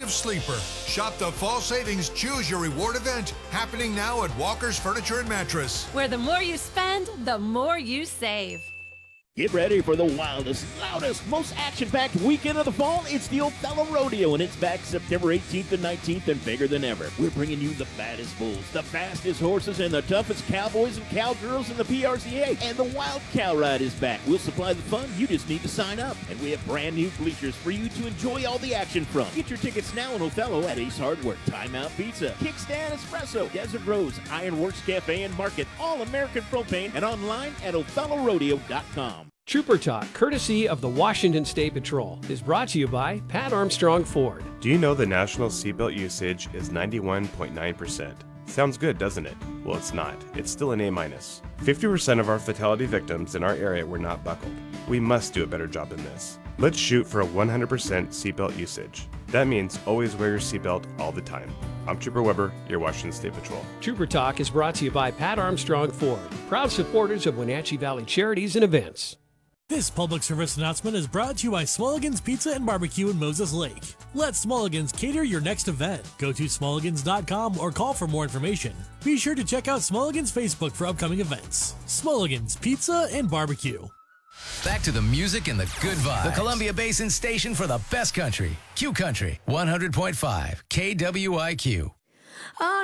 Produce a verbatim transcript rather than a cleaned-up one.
of sleeper. Shop the fall savings Choose Your Reward event happening now at Walker's Furniture and Mattress. Where the more you spend, the more you save. Get ready for the wildest, loudest, most action-packed weekend of the fall. It's the Othello Rodeo, and it's back September eighteenth and nineteenth and bigger than ever. We're bringing you the baddest bulls, the fastest horses, and the toughest cowboys and cowgirls in the P R C A. And the Wild Cow Ride is back. We'll supply the fun. You just need to sign up. And we have brand new bleachers for you to enjoy all the action from. Get your tickets now in Othello at Ace Hardware, Time Out Pizza, Kickstand Espresso, Desert Rose, Ironworks Cafe and Market, All American Propane, and online at othello rodeo dot com. Trooper Talk, courtesy of the Washington State Patrol, is brought to you by Pat Armstrong Ford. Do you know the national seatbelt usage is ninety-one point nine percent? Sounds good, doesn't it? Well, it's not. It's still an A minus. fifty percent of our fatality victims in our area were not buckled. We must do a better job than this. Let's shoot for a one hundred percent seatbelt usage. That means always wear your seatbelt all the time. I'm Trooper Weber, your Washington State Patrol. Trooper Talk is brought to you by Pat Armstrong Ford, proud supporters of Wenatchee Valley Charities and Events. This public service announcement is brought to you by Smulligan's Pizza and Barbecue in Moses Lake. Let Smulligan's cater your next event. Go to smulligans dot com or call for more information. Be sure to check out Smulligan's Facebook for upcoming events. Smulligan's Pizza and Barbecue. Back to the music and the good vibes. The Columbia Basin station for the best country. Q Country, one hundred point five K W I Q. Oh,